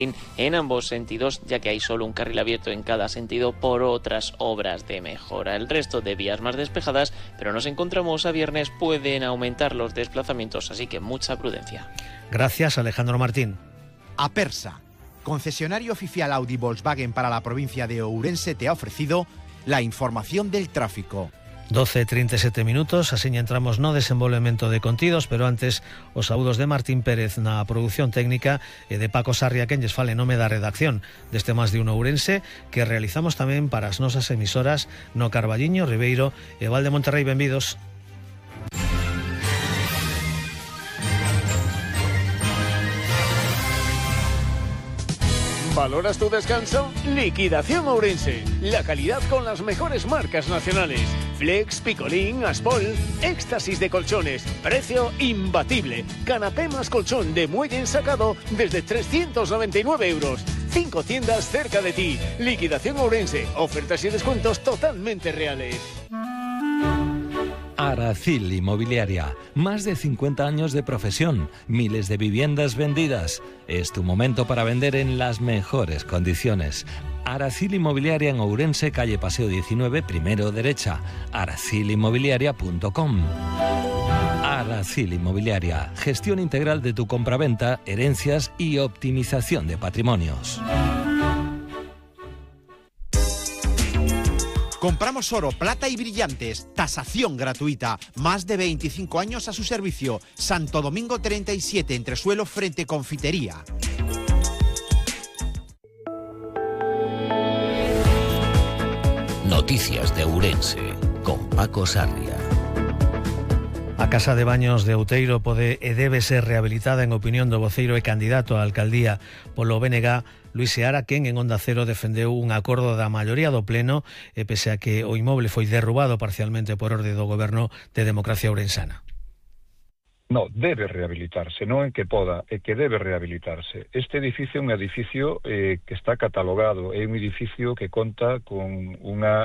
en ambos sentidos, ya que hay solo un carril abierto en cada sentido por otras obras de mejora. El resto de vías más despejadas, pero nos encontramos a viernes, pueden aumentar los desplazamientos, así que mucha prudencia. Gracias, Alejandro Martín. Apersa, concesionario oficial Audi Volkswagen para la provincia de Ourense, te ha ofrecido la información del tráfico. 12:37 minutos, así entramos no desenvolvemento de contidos, pero antes os saúdos de Martín Pérez na produción técnica e de Paco Sarria, quen lles fale nome da redacción deste Más de Uno Ourense, que realizamos tamén para as nosas emisoras no Carballiño, Ribeiro e Val de Monterrei. Benvidos. ¿Valoras tu descanso? Liquidación Ourense. La calidad con las mejores marcas nacionales. Flex, Picolín, Aspol. Éxtasis de colchones. Precio imbatible. Canapé más colchón de muelle ensacado desde 399 euros. 5 tiendas cerca de ti. Liquidación Ourense. Ofertas y descuentos totalmente reales. Aracil Inmobiliaria, más de 50 años de profesión, miles de viviendas vendidas. Es tu momento para vender en las mejores condiciones. Aracil Inmobiliaria en Ourense, calle Paseo 19, primero derecha. aracilinmobiliaria.com. Aracil Inmobiliaria, gestión integral de tu compraventa, herencias y optimización de patrimonios. Compramos oro, plata y brillantes. Tasación gratuita. Más de 25 años a su servicio. Santo Domingo 37, entresuelo frente Confitería. Noticias de Ourense, con Paco Sarria. A Casa de Baños de Outeiro pode e debe ser rehabilitada, en opinión do voceiro e candidato á alcaldía polo BNG, Luís Seara, quen en Onda Cero defendeu un acordo da maioría do pleno e pese a que o inmoble foi derrubado parcialmente por orde do goberno de Democracia Ourensana. No, debe rehabilitarse, non é que poda, é que debe rehabilitarse. Este edificio é un edificio que está catalogado, é un edificio que conta con unha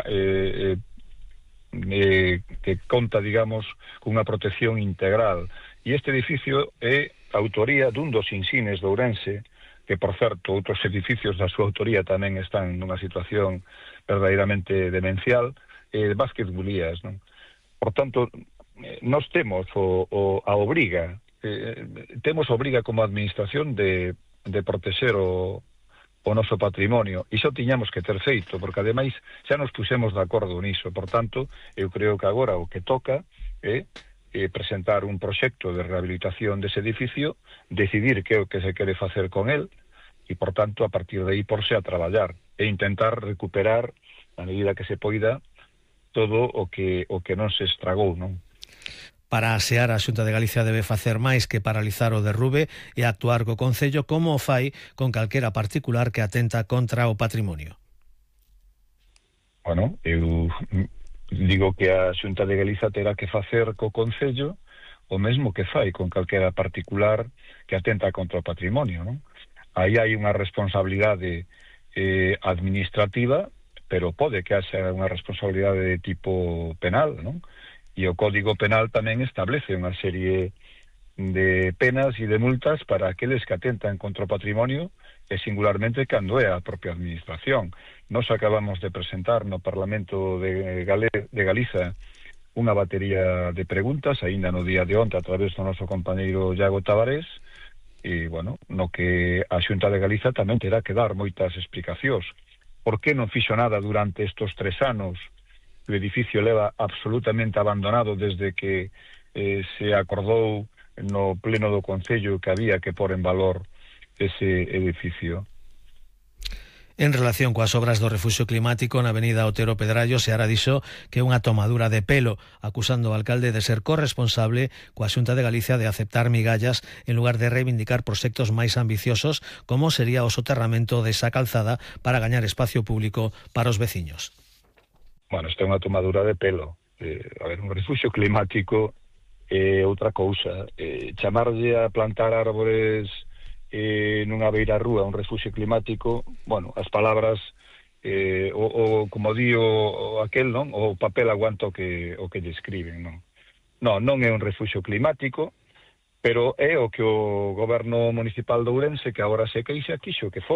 que conta, digamos, cunha protección integral. E este edificio é autoría dun dos insines de Ourense, que, por certo, outros edificios da súa autoría tamén están nunha situación verdadeiramente demencial, Vázquez Bulías, non? Por tanto, nós temos a obriga, temos a obriga como administración de protexer o noso patrimonio, e xo tiñamos que ter feito, porque ademais xa nos pusemos de acordo niso. Por tanto, eu creo que agora o que toca é presentar un proxecto de rehabilitación dese edificio, decidir que é o que se quere facer con el, e, por tanto, a partir de aí porse a traballar e intentar recuperar, a medida que se poida, todo o que non se estragou, non? Para a Seara, a Xunta de Galicia debe facer máis que paralizar o derrube e actuar co Concello como o fai con calquera particular que atenta contra o patrimonio. Bueno, eu digo que a Xunta de Galicia terá que facer co Concello o mesmo que fai con calquera particular que atenta contra o patrimonio, non? Aí hai unha responsabilidade administrativa, pero pode que haxa unha responsabilidade de tipo penal, non? E o Código Penal tamén establece unha serie de penas e de multas para aqueles que atentan contra o patrimonio, e singularmente cando é a propia administración. Nos acabamos de presentar no Parlamento de Galiza unha batería de preguntas, aínda no día de onte, a través do noso compañeiro Iago Tavares, e, bueno, no que a Xunta de Galiza tamén terá que dar moitas explicacións. Por que non fixo nada durante estes 3 anos? O edificio leva absolutamente abandonado desde que se acordou no pleno do Concello que había que pôr en valor ese edificio. En relación coas obras do refuxio climático na avenida Otero Pedrallo, Seara dixo que é unha tomadura de pelo, acusando ao alcalde de ser corresponsable coa Xunta de Galicia de aceptar migallas en lugar de reivindicar proxectos máis ambiciosos como sería o soterramento desa calzada para gañar espacio público para os veciños. Bueno, isto é unha tomadura de pelo. A ver, un refuxio climático é outra cousa. Chamarlle a plantar árbores nunha beira rúa un refuxio climático, bueno, as palabras como di aquel, non? O papel aguanta o que lle escriben, non? Non é un refuxio climático, Pero é o que o goberno municipal de Ourense, que agora se queixa, quixo que